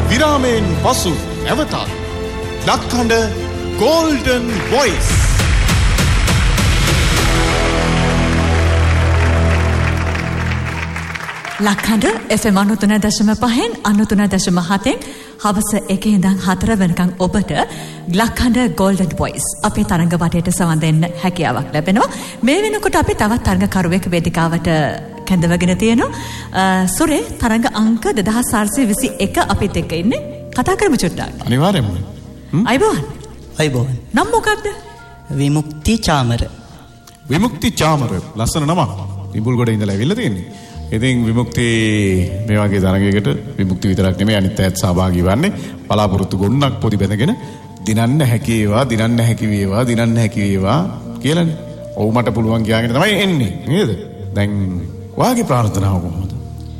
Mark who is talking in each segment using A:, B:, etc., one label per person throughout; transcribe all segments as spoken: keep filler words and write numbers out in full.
A: විරාමයෙන් පසු නැවතත් ලක්හඬ Golden Voice.
B: ලක්හඬ F M අනූතුන දශම පහෙන් අනූතුන දශම හතෙන් හවස එකේ ඉඳන් හතර වෙනකන් ඔබට ලක්හඬ Golden Voice අපේ තරංග වටේට සවන් දෙන්න හැකියාවක් ලැබෙනවා. මේ වෙනකොට අපි තවත් තරංගකරුවෙක් වේදිකාවට කැඳවගෙන තියෙනවා. සුරේ තරංග අංක දෙදහස් හාරසිය විසි එක අපිත් එක්ක ඉන්නේ. කතා කරමු චුට්ටක්.
A: අනිවාර්යයෙන්ම.
B: අයිබෝන්.
C: අයිබෝන්.
B: නම් මොකක්ද?
C: විමුක්ති චාමර.
A: විමුක්ති චාමර ලස්සන නමක්. ඉඹුල්ගොඩ ඉඳලා ඇවිල්ලා තියෙන්නේ. ඉතින් විමුක්ති මේ වගේ තරගයකට විමුක්ති විතරක් නෙමෙයි අනිත් අයත් සහභාගී වන්නේ. බලාපොරොත්තු ගොන්නක් පොඩි බැඳගෙන දිනන්න හැකි වේවා දිනන්න හැකි වේවා දිනන්න හැකි වේවා කියලානේ. ඔව් මට පුළුවන් කියාගෙන තමයි එන්නේ නේද? දැන් වාගේ ප්‍රාර්ථනාව කොහොමද?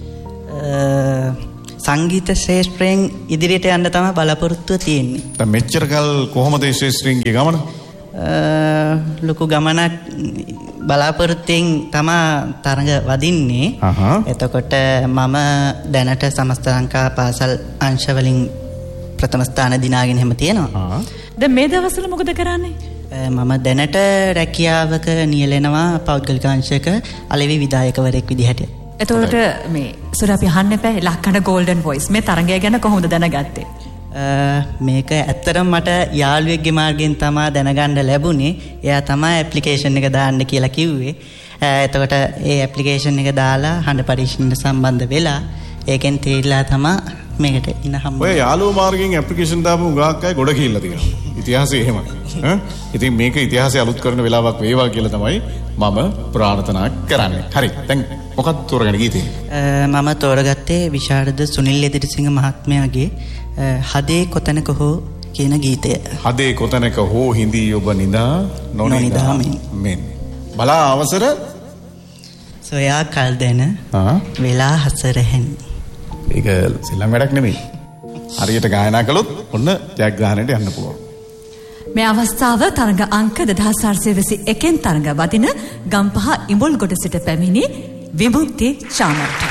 C: සංගීත ශ්‍රේෂ්ඨයෙන් ඉදිරියට යන්න තමයි බලාපොරොත්තුව තියෙන්නේ.
A: දැන් මෙච්චර කල් කොහොමද මේ ශ්‍රේෂ්ඨයෙන් ගිය ගමන?
C: ලොකු ගමනක් බලාපොරොත්තුෙන් තමා තරඟ වදින්නේ. එතකොට මම දැනට සමස්ත ලංකා පාසල් අංශවලින් ප්‍රථම ස්ථාන දිනාගෙන හැම තියෙනවා.
B: දැන් මේ දවස්වල මොකද කරන්නේ?
C: මම දැනට රැකියාවක නියැලෙනවා පෞද්ගලික අංශයක අලෙවි විධායකවරයෙක් විදිහට.
B: එතකොට මේ සුර අපි අහන්න එපා ලක්හඬ Golden Voice මේ තරඟය ගැන කොහොමද දැනගත්තේ?
C: මේක ඇත්තටම මට යාළුවෙක්ගේ මාර්ගයෙන් තමයි දැනගන්න ලැබුණේ. එයා තමයි ඇප්ලිකේෂන් එක දාන්න කියලා කිව්වේ. එතකොට ඒ ඇප්ලිකේෂන් එක දාලා හඬ පරීක්ෂණයට සම්බන්ධ වෙලා ඒකෙන් තේරිලා තමයි මේකට ඉන හම්බ.
A: ඔය යාළුවෝ මාර්ගයෙන් ඇප්ලිකේෂන් දාපු උගාක් අය ගොඩ කියලා තියෙනවා. ඉතිහාසය එහෙමයි. ඈ ඉතින් මේක ඉතිහාසය අලුත් කරන වෙලාවක් වේවා කියලා තමයි මම ප්‍රාර්ථනා කරන්නේ. හරි. දැන් මොකක්ද තෝරගෙන ගීතේ?
C: මම තෝරගත්තේ විශාරද සුනිල් එදිරිසිංහ මහත්මයාගේ හදේ කොතනක හෝ කියන ගීතය. හදේ
A: කොතනක හෝ හිඳී ඔබ නිදා නොනිදා මෙන්. බලා අවසර
C: සොයා කල් දෙන වෙලා හසරහෙන්.
A: ඒක සෙල්ලම් වැඩක් නෙමෙයි. හරියට ගායනා කළොත් ඔන්න ජයග්‍රහණයට යන්න පුළුවන්.
B: මේ අවස්ථාව තරඟ අංක දෙදහස් හාරසිය විසි එකෙන් තරඟ වදින ගම්පහ ඉඹුල්ගොඩ සිට පැමිණි විමුක්ති චාමරට.